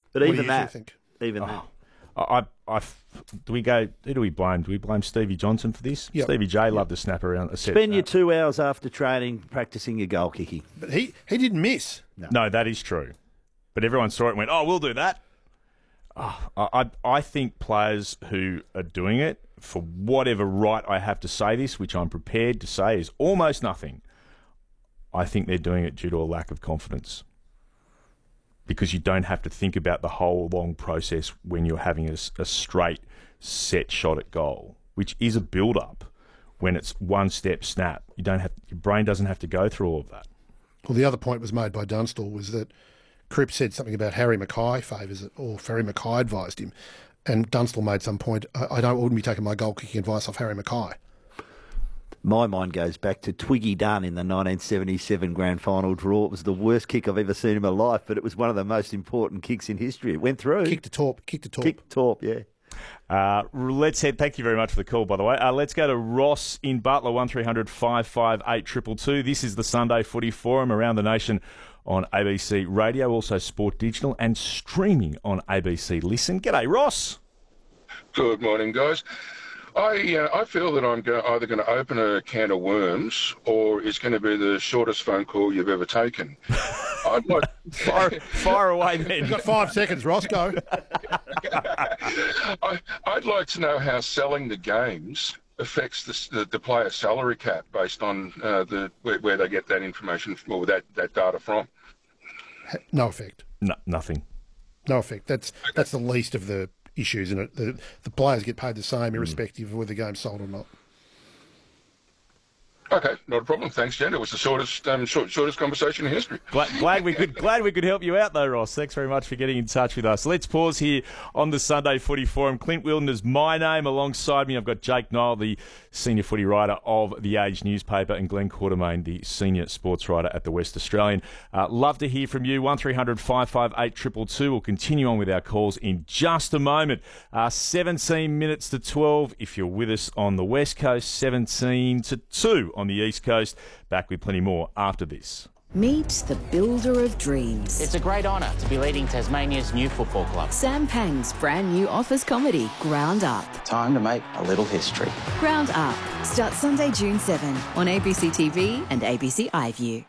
But What even do you that, think? even that. Do we go? Who do we blame? Do we blame Stevie Johnson for this? Yep. Stevie J loved to snap around a set. Spend your 2 hours after training practicing your goal kicking. But he didn't miss. No, that is true. But everyone saw it and went, "Oh, we'll do that." I think players who are doing it, for whatever right I have to say this, which I'm prepared to say is almost nothing, I think they're doing it due to a lack of confidence. Because you don't have to think about the whole long process when you're having a straight set shot at goal, which is a build-up. When it's one step snap, your brain doesn't have to go through all of that. Well, the other point was made by Dunstall was that Cripps said something about Harry Mackay favours it, or Harry Mackay advised him, and Dunstall made some point. I wouldn't be taking my goal kicking advice off Harry Mackay. My mind goes back to Twiggy Dunn in the 1977 grand final draw. It was the worst kick I've ever seen in my life, but it was one of the most important kicks in history. It went through. Kick to Torp. Kick to Torp, yeah. Let's head. Thank you very much for the call, by the way. Let's go to Ross in Butler, 1300 558 222. This is the Sunday Footy Forum around the nation on ABC Radio, also Sport Digital, and streaming on ABC Listen. G'day, Ross. Good morning, guys. I feel that I'm either going to open a can of worms or it's going to be the shortest phone call you've ever taken. I'd like fire away, man. You've got 5 seconds, Ross. Go. I'd like to know how selling the games affects the player salary cap based on where they get that information or that data from. No effect. No, nothing. No effect. That's the least of the issues in it. The players get paid the same irrespective of whether the game's sold or not. Okay, not a problem. Thanks, Jen. It was the shortest conversation in history. Glad we could help you out, though, Ross. Thanks very much for getting in touch with us. Let's pause here on the Sunday Footy Forum. Clint Wilden is my name. Alongside me, I've got Jake Niall, the senior footy writer of The Age newspaper, and Glenn Quartermain, the senior sports writer at the West Australian. Love to hear from you. 1300 558 222. We'll continue on with our calls in just a moment. 17 minutes to 12 if you're with us on the West Coast. 17 to 2 on the East Coast. Back with plenty more after this. Meet the builder of dreams. It's a great honour to be leading Tasmania's new football club. Sam Pang's brand new office comedy, Ground Up. Time to make a little history. Ground Up starts Sunday, June 7 on ABC TV and ABC iView.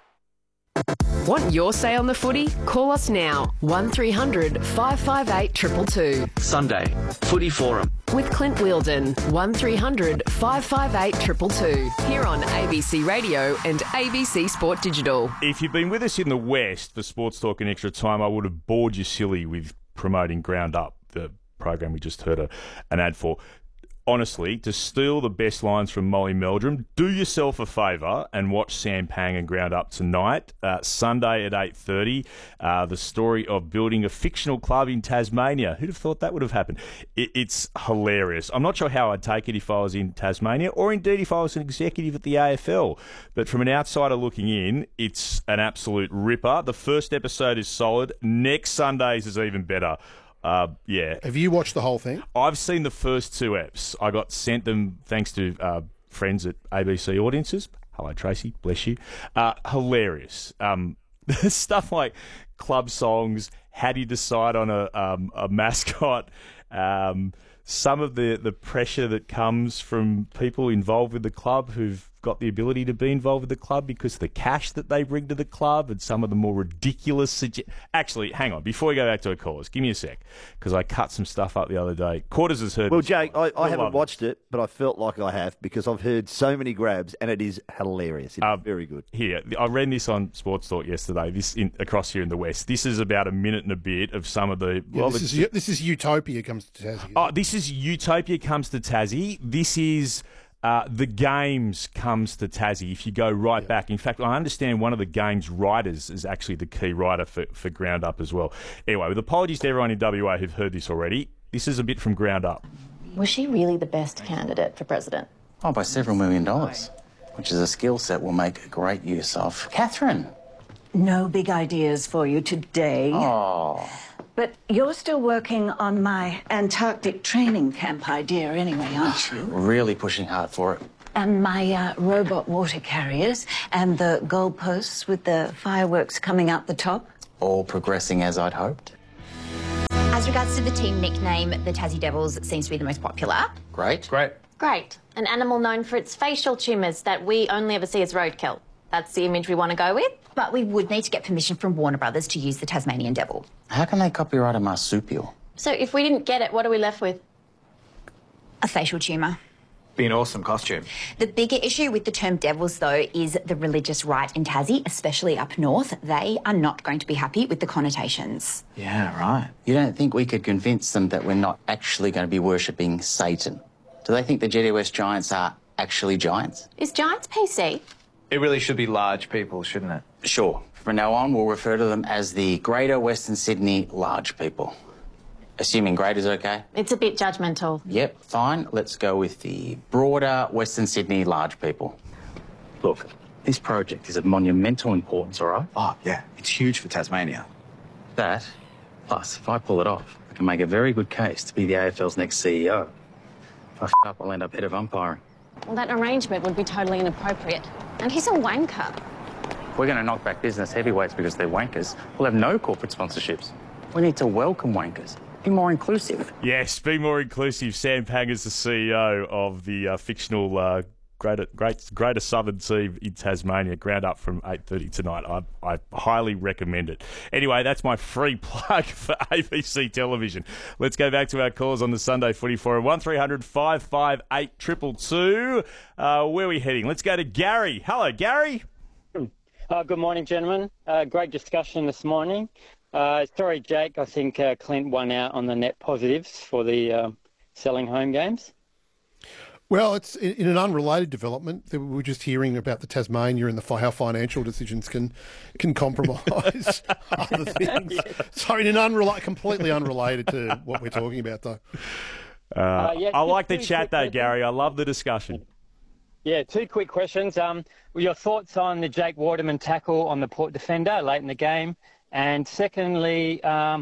Want your say on the footy? Call us now. 1300 558 222. Sunday, Footy Forum. With Clint Wilden. 1300 558 222. Here on ABC Radio and ABC Sport Digital. If you've been with us in the West for Sports Talk in Extra Time, I would have bored you silly with promoting Ground Up, the program we just heard an ad for. Honestly, to steal the best lines from Molly Meldrum, do yourself a favour and watch Sam Pang and Ground Up tonight, Sunday at 8:30. The story of building a fictional club in Tasmania. Who'd have thought that would have happened? It's hilarious. I'm not sure how I'd take it if I was in Tasmania, or indeed if I was an executive at the AFL. But from an outsider looking in, it's an absolute ripper. The first episode is solid. Next Sunday's is even better. Yeah. Have you watched the whole thing? I've seen the first 2 eps. I got sent them thanks to friends at ABC Audiences. Hello, Tracy. Bless you. Hilarious. Stuff like club songs. How do you decide on a mascot? Some of the pressure that comes from people involved with the club who've got the ability to be involved with the club because of the cash that they bring to the club, and some of the more ridiculous... Actually, hang on. Before we go back to a cause, give me a sec, because I cut some stuff up the other day. Quarters has heard... Well, Jake, I haven't watched it, but I felt like I have, because I've heard so many grabs, and it is hilarious. It's very good. Here, I read this on Sports Talk yesterday, across here in the West. This is about a minute and a bit of some of the... Yeah, this is Utopia comes to Tassie. Oh, this is Utopia comes to Tassie. This is... the Games comes to Tassie, if you go right back. In fact, I understand one of the Games writers is actually the key writer for Ground Up as well. Anyway, with apologies to everyone in WA who've heard this already, this is a bit from Ground Up. Was she really the best candidate for president? Oh, by several $1 million, which is a skill set we'll make great use of. Catherine! No big ideas for you today. Oh. But you're still working on my Antarctic training camp idea anyway, aren't you? Really pushing hard for it. And my robot water carriers and the goalposts with the fireworks coming out the top? All progressing as I'd hoped. regards to the team nickname, the Tassie Devils seems to be the most popular. Great. Great. An animal known for its facial tumours that we only ever see as roadkill. That's the image we want to go with. But we would need to get permission from Warner Brothers to use the Tasmanian Devil. How can they copyright a marsupial? So if we didn't get it, what are we left with? A facial tumour. Be an awesome costume. The bigger issue with the term devils, though, is the religious right in Tassie, especially up north. They are not going to be happy with the connotations. Yeah, right. You don't think we could convince them that we're not actually going to be worshipping Satan? Do they think the GWS West Giants are actually giants? Is Giants PC? It really should be large people, shouldn't it? Sure. From now on, we'll refer to them as the Greater Western Sydney Large People. Assuming Greater's okay? It's a bit judgmental. Yep, fine. Let's go with the Broader Western Sydney Large People. Look, this project is of monumental importance, all right? Oh, yeah. It's huge for Tasmania. That, plus, if I pull it off, I can make a very good case to be the AFL's next CEO. If I f up, I'll end up head of umpiring. Well, that arrangement would be totally inappropriate. And he's a wanker. If we're going to knock back business heavyweights because they're wankers, we'll have no corporate sponsorships. We need to welcome wankers. Be more inclusive. Yes, be more inclusive. Sam Panga's the CEO of the fictional Greater Southern Team in Tasmania. Ground up from 8:30 tonight. I highly recommend it. Anyway, that's my free plug for ABC Television. Let's go back to our calls on the Sunday Footy Forum. 1300 558 222. Where are we heading? Let's go to Gary. Hello, Gary. Good morning, gentlemen. Great discussion this morning. Sorry, Jake, I think Clint won out on the net positives for the selling home games. Well, it's in an unrelated development. We were just hearing about the Tasmania and how financial decisions can compromise other things. So in an completely unrelated to what we're talking about, though. I like the chat, though, Gary. I love the discussion. Yeah, two quick questions. Your thoughts on the Jake Waterman tackle on the Port defender late in the game? And secondly,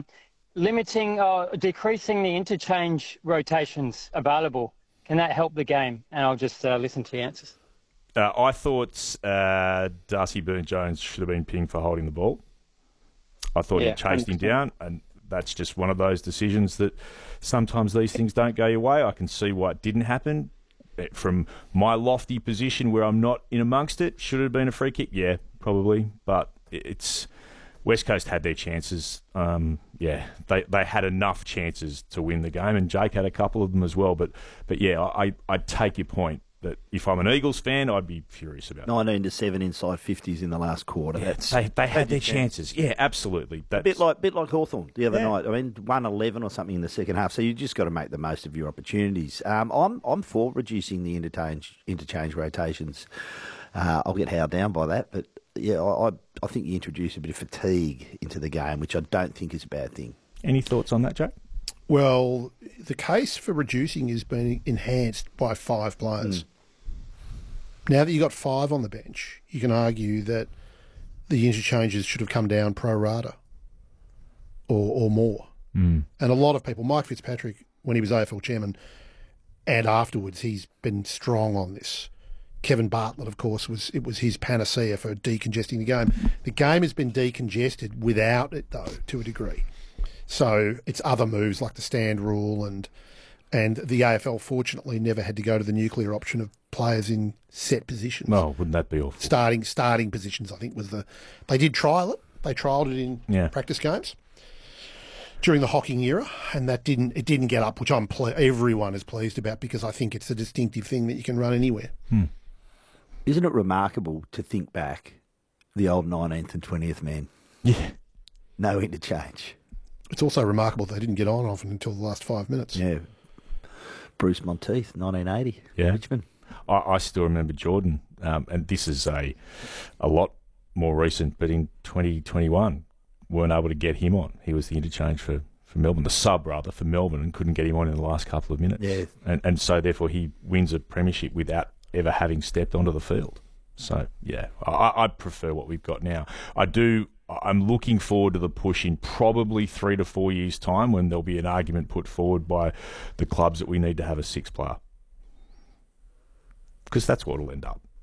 decreasing the interchange rotations available. Can that help the game? And I'll just listen to the answers. I thought Darcy Byrne-Jones should have been pinged for holding the ball. I thought he chased him down, and that's just one of those decisions that sometimes these things don't go your way. I can see why it didn't happen. From my lofty position where I'm not in amongst it, should it have been a free kick? Yeah, probably. But it's... West Coast had their chances. They had enough chances to win the game, and Jake had a couple of them as well. But yeah, I take your point that if I'm an Eagles fan, I'd be furious about it. 19-7 inside 50s in the last quarter. Yeah, they had their chances. Yeah, absolutely. That's... bit like Hawthorn the other night. I mean, 1-11 or something in the second half. So you just got to make the most of your opportunities. I'm for reducing the interchange rotations. I'll get howled down by that, but yeah, I think you introduce a bit of fatigue into the game, which I don't think is a bad thing. Any thoughts on that, Jake? Well, the case for reducing is being enhanced by 5 players. Now that you've got 5 on the bench, you can argue that the interchanges should have come down pro rata or more. And a lot of people, Mike Fitzpatrick, when he was AFL chairman and afterwards, he's been strong on this. Kevin Bartlett, of course, was his panacea for decongesting the game. The game has been decongested without it, though, to a degree. So it's other moves like the stand rule and the AFL, fortunately, never had to go to the nuclear option of players in set positions. Oh, wouldn't that be awful? Starting positions, I think, was the... They did trial it. They trialled it in practice games during the Hocking era, and it didn't get up, which everyone is pleased about because I think it's a distinctive thing that you can run anywhere. Isn't it remarkable to think back, the old 19th and 20th man? Yeah. No interchange. It's also remarkable they didn't get on often until the last 5 minutes. Yeah. Bruce Monteith, 1980, Richmond. I still remember Jordan, and this is a lot more recent, but in 2021, weren't able to get him on. He was the interchange for Melbourne, the sub, rather, for Melbourne, and couldn't get him on in the last couple of minutes. Yeah. And so, therefore, he wins a premiership without ever having stepped onto the field. So, yeah, I prefer what we've got now. I'm looking forward to the push in probably 3 to 4 years' time when there'll be an argument put forward by the clubs that we need to have a 6th player. Because that's what it'll end up.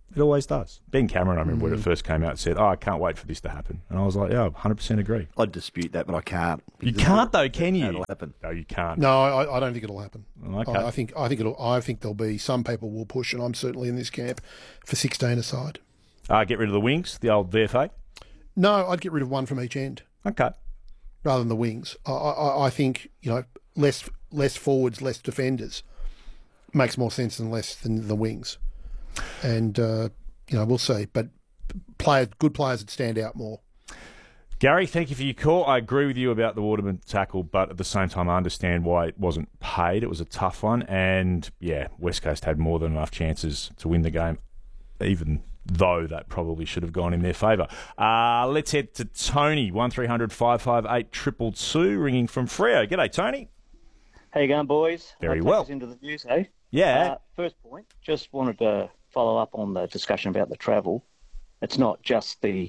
It always does. Ben Cameron, I remember when it first came out, said, I can't wait for this to happen. And I was like, yeah, 100% agree. I'd dispute that, but I can't. You can't, though, can you? It'll happen. No, you can't. No, I don't think it'll happen. Okay. I think there'll be some people will push, and I'm certainly in this camp for 16 aside. Get rid of the wings, the old VFA? No, I'd get rid of one from each end. Okay. Rather than the wings. I think, less forwards, less defenders makes more sense than less than the wings. And, we'll see. But good players that stand out more. Gary, thank you for your call. I agree with you about the Waterman tackle, but at the same time, I understand why it wasn't paid. It was a tough one. And, yeah, West Coast had more than enough chances to win the game, even though that probably should have gone in their favour. Let's head to Tony, 1300 558 222, ringing from Freo. G'day, Tony. How you going, boys? Very well. Into the news, eh? Yeah. First point, just wanted to follow up on the discussion about the travel. It's not just the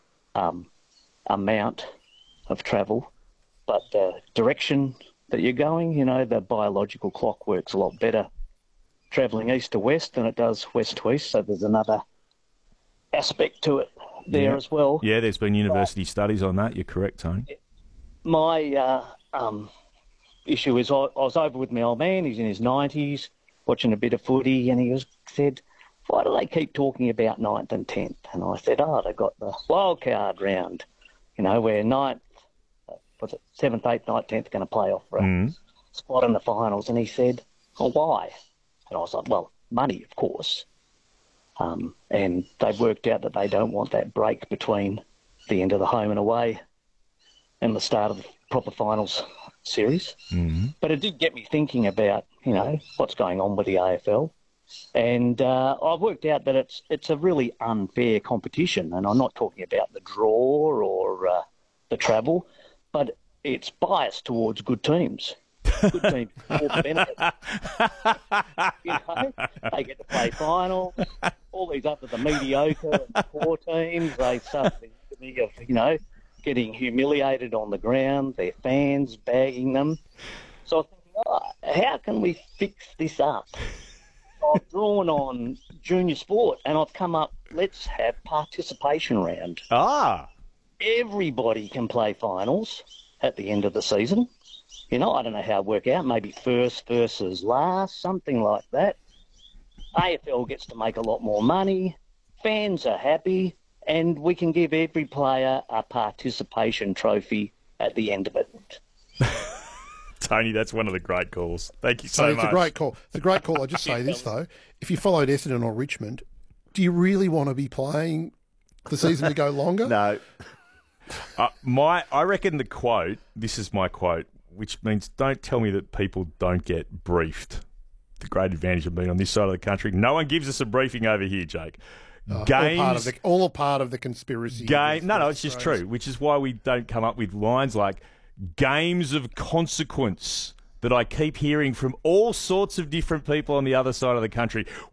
amount of travel, but the direction that you're going. The biological clock works a lot better travelling east to west than it does west to east, so there's another aspect to it there as well. Yeah, there's been university studies on that. You're correct, Tony. My issue is I was over with my old man. He's in his 90s, watching a bit of footy, and he said, why do they keep talking about 9th and 10th? And I said, they've got the wild card round, where 9th, 7th, 8th, 9th, 10th are going to play off for a spot in the finals. And he said, why? And I was like, well, money, of course. And they've worked out that they don't want that break between the end of the home and away and the start of the proper finals series. Mm-hmm. But it did get me thinking about, what's going on with the AFL. And I've worked out that it's a really unfair competition. And I'm not talking about the draw or the travel, but it's biased towards good teams. Good teams all the benefit. They get to play finals. All these other the mediocre and poor teams, they suffer the agony of, getting humiliated on the ground, their fans bagging them. So I was thinking, how can we fix this up? I've drawn on junior sport, and I've come up, let's have participation round. Everybody can play finals at the end of the season. I don't know how it work out, maybe first versus last, something like that. AFL gets to make a lot more money, fans are happy, and we can give every player a participation trophy at the end of it. Tony, that's one of the great calls. Thank you so much. It's a great call. It's a great call. I just say this, though. If you followed Essendon or Richmond, do you really want to be playing the season to go longer? No. I reckon the quote, this is my quote, which means don't tell me that people don't get briefed. The great advantage of being on this side of the country. No one gives us a briefing over here, Jake. Games, all part of the conspiracy. No, it's just true, which is why we don't come up with lines like games of consequence that I keep hearing from all sorts of different people on the other side of the country.